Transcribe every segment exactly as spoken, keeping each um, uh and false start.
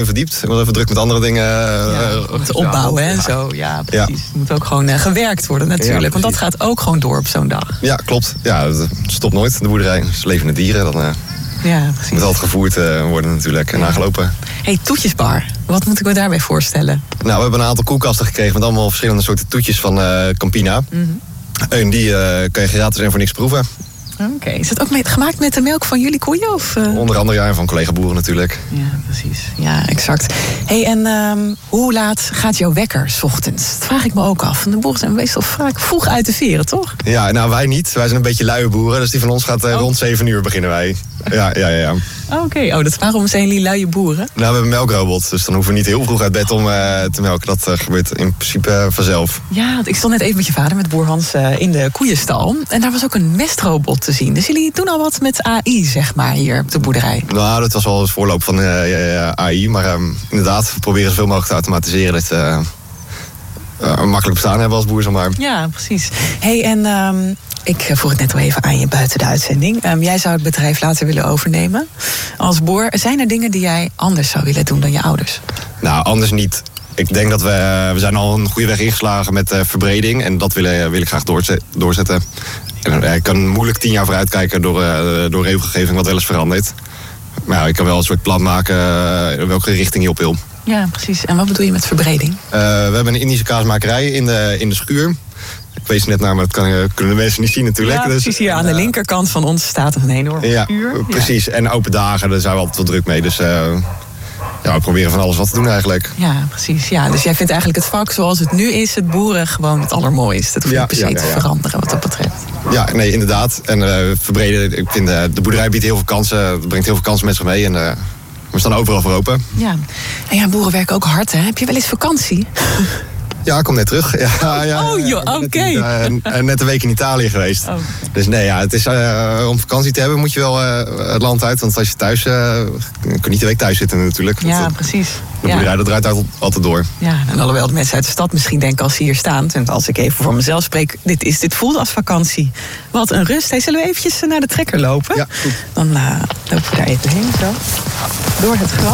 verdiept. Ik was even druk met andere dingen. Ja, uh, het opbouwen en ja. zo. Ja, precies. Ja. Het moet ook gewoon uh, gewerkt worden natuurlijk. Ja, want dat gaat ook gewoon door op zo'n dag. Ja, klopt. Ja, het stopt nooit, de boerderij. Het is levende dieren. Dan uh, ja, precies. moet altijd gevoerd uh, worden natuurlijk en ja. aangelopen. Hey, toetjesbar. Wat moet ik me daarbij voorstellen? Nou, we hebben een aantal koelkasten gekregen met allemaal verschillende soorten toetjes van uh, Campina. Mm-hmm. En die uh, kan je gratis en voor niks proeven. Oké, okay. Is dat ook met, gemaakt met de melk van jullie koeien? Of, uh... Onder andere ja, en van collega-boeren natuurlijk. Ja, precies. Ja, exact. Hey, en um, hoe laat gaat jouw wekker 's ochtends? Dat vraag ik me ook af. De boeren zijn meestal vaak vroeg uit de veren, toch? Ja, nou wij niet. Wij zijn een beetje luie boeren. Dus die van ons gaat uh, oh. rond zeven uur beginnen wij. Ja, ja, ja. ja. Oké, okay. oh, dat waarom zijn jullie luie boeren? Nou, we hebben een melkrobot. Dus dan hoeven we niet heel vroeg uit bed om uh, te melken. Dat uh, gebeurt in principe uh, vanzelf. Ja, want ik stond net even met je vader, met boer Hans, uh, in de koeienstal. En daar was ook een mestrobot te zien. Dus jullie doen al wat met A I, zeg maar, hier op de boerderij. Nou, dat was wel het voorloop van uh, A I. Maar um, inderdaad, we proberen zoveel mogelijk te automatiseren. Dat uh, uh, een makkelijk bestaan hebben als boer, zeg maar. Ja, precies. Hey, en um, ik vroeg het net al even aan je buiten de uitzending. Um, jij zou het bedrijf later willen overnemen als boer. Zijn er dingen die jij anders zou willen doen dan je ouders? Nou, anders niet. Ik denk dat we, we zijn al een goede weg ingeslagen met uh, verbreding. En dat wil, wil ik graag doorzetten. En, uh, ik kan moeilijk tien jaar vooruit kijken door, uh, door regelgeving wat wel eens verandert. Maar ja, ik kan wel een soort plan maken uh, welke richting je op wil. Ja, precies. En wat bedoel je met verbreding? Uh, we hebben een Indische kaasmakerij in de, in de schuur. Ik wees net naar, maar dat kan, kunnen de mensen niet zien natuurlijk. Ja, precies. Hier aan de linkerkant van ons staat een enorme ja, schuur. Precies. Ja. En open dagen, daar zijn we altijd wel druk mee. Dus uh, ja, we proberen van alles wat te doen eigenlijk. Ja, precies. Ja, dus jij vindt eigenlijk het vak zoals het nu is, het boeren, gewoon het allermooiste. Dat hoeft niet per se ja, ja, ja. te veranderen wat dat betreft. Ja, nee, inderdaad. En uh, verbreden, ik vind uh, de boerderij biedt heel veel kansen. Het brengt heel veel kansen met zich mee. En uh, we staan overal voor open. Ja, en ja, boeren werken ook hard, hè? Heb je wel eens vakantie? Ja, ik kom net terug. Ja, ja, oh joh, oké. Okay. Net, uh, net een week in Italië geweest. Oh. Dus nee, ja, het is, uh, om vakantie te hebben moet je wel uh, het land uit. Want als je thuis, uh, kun je niet de week thuis zitten natuurlijk. Ja, dat, precies. De boerderij, ja. dat draait altijd, altijd door. Ja, en alhoewel de mensen uit de stad misschien denken als ze hier staan. En als ik even voor mezelf spreek, dit, is, dit voelt als vakantie. Wat een rust. Hey, zullen we eventjes naar de trekker lopen? Ja, goed. Dan uh, lopen we daar even heen zo. Door het gras.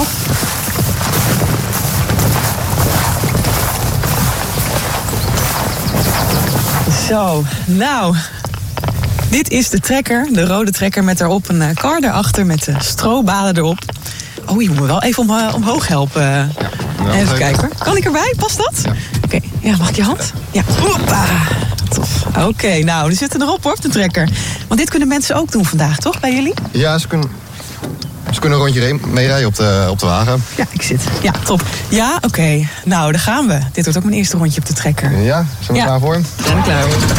Zo, nou, dit is de trekker, de rode trekker met daarop een kar daarachter met de strobalen erop. Oh, je moet me wel even om, uh, omhoog helpen. Ja, even even kijken hoor. Kan ik erbij? Past dat? Ja. Oké, okay. Ja, mag ik je hand? Ja. Hoppa. Tof. Oké, okay, nou, die zitten erop hoor, op de trekker. Want dit kunnen mensen ook doen vandaag, toch, bij jullie? Ja, ze kunnen... Ze kunnen een rondje meerijden op de, op de wagen. Ja, ik zit. Ja, top. Ja, oké. Okay. Nou, daar gaan we. Dit wordt ook mijn eerste rondje op de trekker. Ja, zijn we ja. klaar voor? Zijn we klaar voor.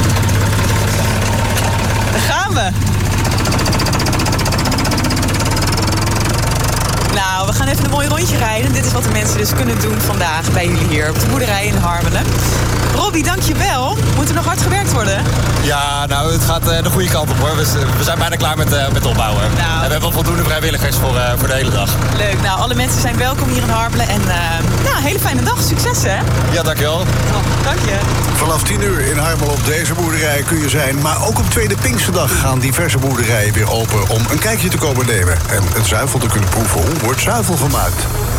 Daar gaan we. Nou, we gaan even een mooi rondje rijden. Dit is wat de mensen dus kunnen doen vandaag bij jullie hier op de boerderij in Harmelen. Robbie, dankjewel. Moet er nog hard gewerkt worden? Ja, nou, het gaat uh, de goede kant op hoor. We, we zijn bijna klaar met, uh, met opbouwen. Nou, en we hebben voldoende vrijwilligers voor, uh, voor de hele dag. Leuk. Nou, alle mensen zijn welkom hier in Harmelen. En uh, nou, een hele fijne dag. Succes, hè? Ja, dankjewel. Oh, dank je. Vanaf tien uur in Harmelen op deze boerderij kun je zijn. Maar ook op Tweede Pinksterdag gaan diverse boerderijen weer open om een kijkje te komen nemen. En het zuivel te kunnen proeven. Hoe wordt zuivel gemaakt?